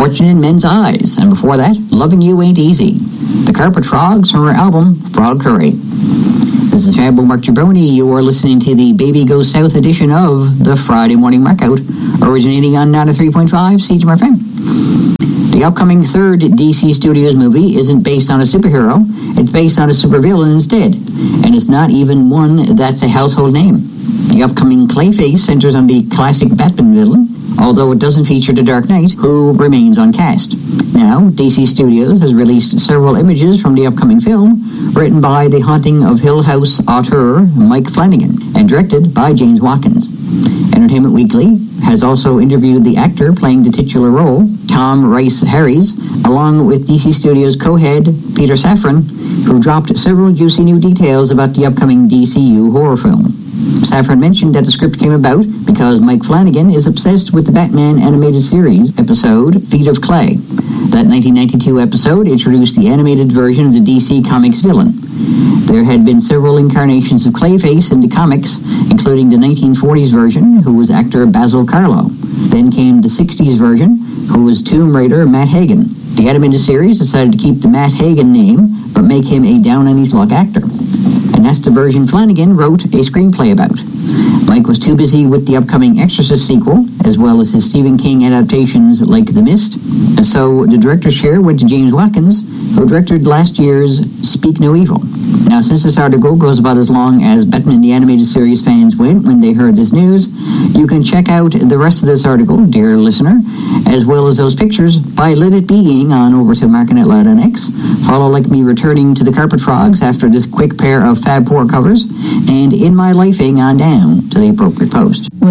Fortune in Men's Eyes, and before that, Loving You Ain't Easy. The Carpet Frogs from her album, Frog Curry. This is Fabo Mark Jabroni. You are listening to the Baby Goes South edition of the Friday Morning Markout, originating on 93.5 CHMR. The upcoming third DC Studios movie isn't based on a superhero, it's based on a supervillain instead, and it's not even one that's a household name. The upcoming Clayface centers on the classic Batman villain, although it doesn't feature the Dark Knight, who remains uncast. Now, DC Studios has released several images from the upcoming film, written by The Haunting of Hill House auteur Mike Flanagan, and directed by James Watkins. Entertainment Weekly has also interviewed the actor playing the titular role, Tom Rice Harries, along with DC Studios co-head Peter Safran, who dropped several juicy new details about the upcoming DCU horror film. Safran mentioned that the script came about because Mike Flanagan is obsessed with the Batman animated series episode Feet of Clay. That 1992 episode introduced the animated version of the DC Comics villain. There had been several incarnations of Clayface in the comics, including the 1940s version, who was actor Basil Karlo. Then came the 60s version, who was Tomb Raider Matt Hagen. The animated series decided to keep the Matt Hagen name, but make him a down-on-his-luck actor. And that's the version Flanagan wrote a screenplay about. Mike was too busy with the upcoming Exorcist sequel, as well as his Stephen King adaptations like The Mist, and so the director's chair went to James Watkins, who directed last year's Speak No Evil. Now, since this article goes about as long as Batman the Animated Series fans went when they heard this news, you can check out the rest of this article, dear listener, as well as those pictures by Let It Being on over to markinitloud.x. Follow Like Me returning to the Carpet Frogs after this quick pair of Fab Four covers, and In My Lifing on down to the appropriate post.